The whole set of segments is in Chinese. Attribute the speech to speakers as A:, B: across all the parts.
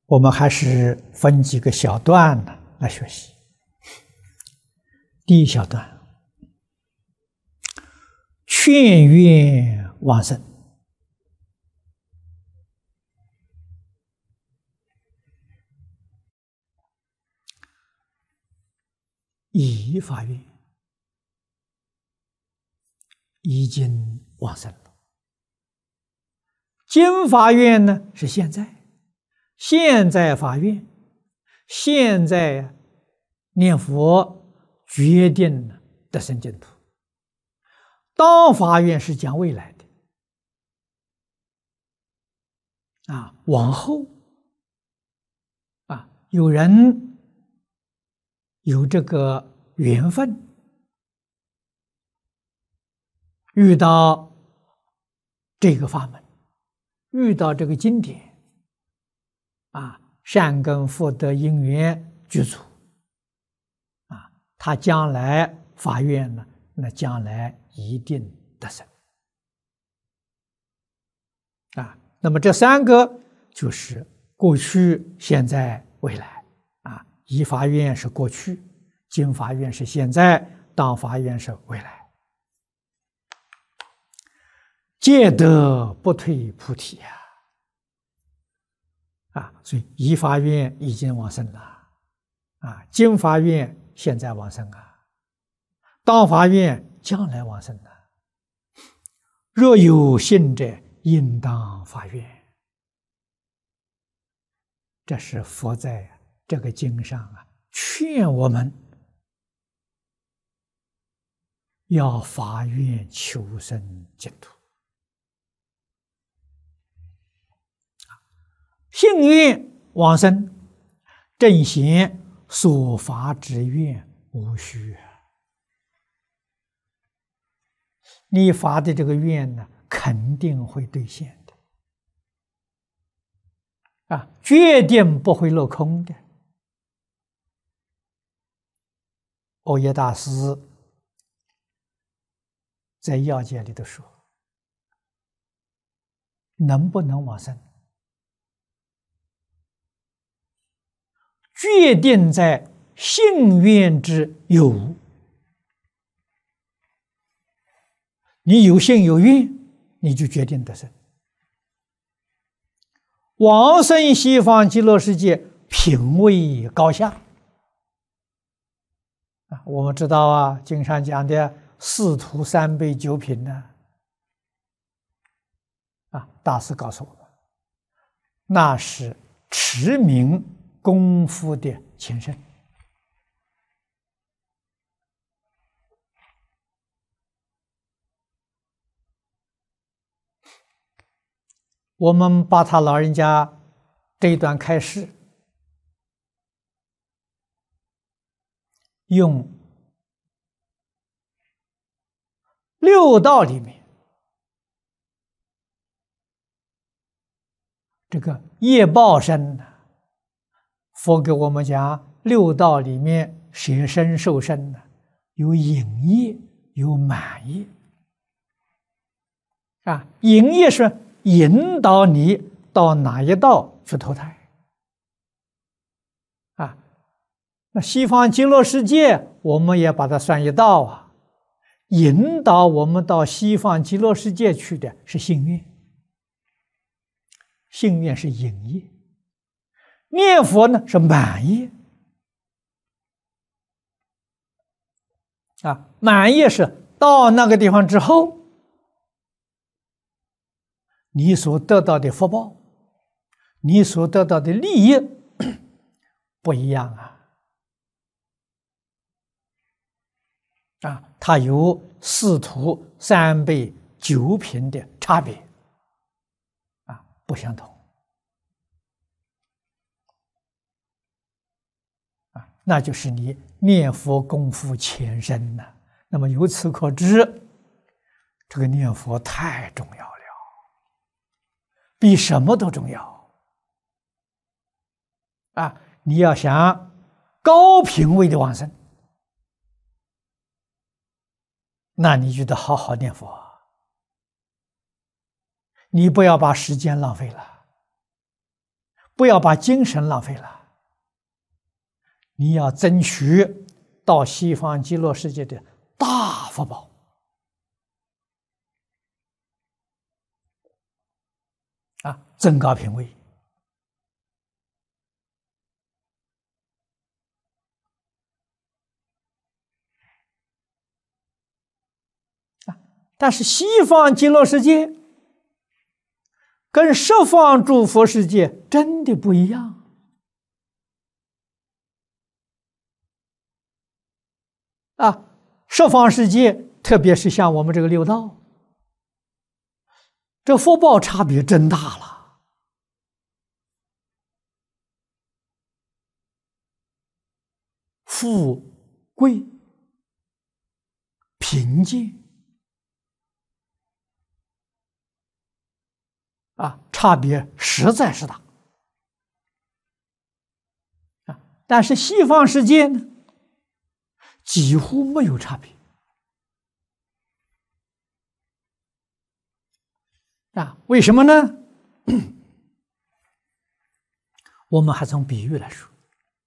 A: 我们还是分几个小段呢来学习。第一小段，劝愿往生。已发愿，已经往生了。今发愿呢是现在发愿，现在念佛决定得生净土。当发愿是讲未来的往后有人有这个缘分，遇到这个法门，遇到这个经典善根福德因缘具足他将来发愿呢，那将来一定得生那么这三个就是过去、现在、未来已发愿是过去，今发愿是现在，当发愿是未来，皆得不退菩提所以已发愿已经往生了今发愿现在往生当发愿将来往生了。若有信者，应当发愿。这是佛在这个经上劝我们要发愿求生净土。信愿往生，正显所发之愿无虚。你发的这个愿呢，肯定会兑现的决定不会落空的。欧耶大师在要解里头说，能不能往生，决定在信愿之有无。你有信有愿，你就决定得生。往生西方极乐世界，品位高下我们知道经上讲的四土三辈九品呢大师告诉我们，那是持名功夫的前身。我们把他老人家这一段开示用六道里面这个业报身佛给我们讲，六道里面舍身受身有引业有满业引业是引导你到哪一道去投胎那西方极乐世界我们也把它算一道引导我们到西方极乐世界去的是信愿，信愿是引业，念佛呢是满业满业是到那个地方之后你所得到的福报，你所得到的利益不一样它有四土三辈九品的差别不相同那就是你念佛功夫前身那么由此可知，这个念佛太重要了，比什么都重要你要想高品位的往生，那你就得好好念佛，你不要把时间浪费了， 不要把精神浪费了，你要争取到西方极乐世界的大福报啊，增高品位。但是西方极乐世界跟十方诸佛世界真的不一样啊！十方世界，特别是像我们这个六道，这福报差别真大了。富贵贫贱啊，差别实在是大啊！但是西方世界呢，几乎没有差别啊！为什么呢？我们还从比喻来说，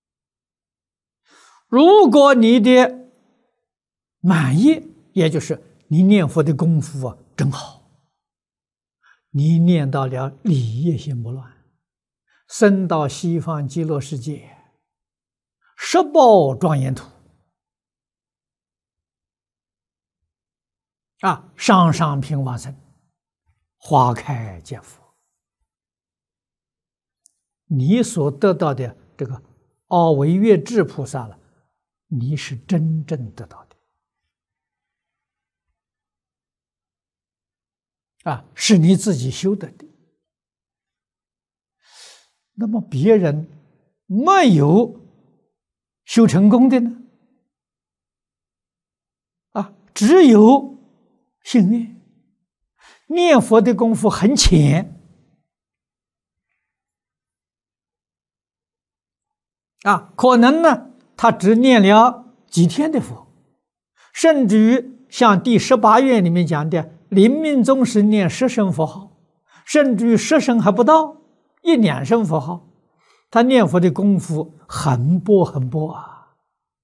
A: 如果你的满意，也就是你念佛的功夫啊，真好。你念到了理业心不乱，升到西方极乐世界，十报庄严土啊，上上品往生，花开见佛。你所得到的这个阿惟越致菩萨了，你是真正得到的。啊，是你自己修得的。那么别人没有修成功的呢？啊，只有幸运，念佛的功夫很浅啊，可能呢，他只念了几天的佛，甚至于像第18愿里面讲的。临命终时念10声佛号，甚至于10声还不到，1、2声佛号，他念佛的功夫很薄很薄啊。